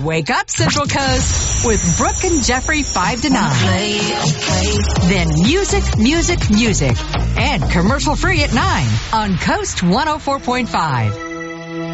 Wake Up Central Coast with Brooke and Jeffrey 5 to 9. Then music, music, music. And commercial free at 9 on Coast 104.5.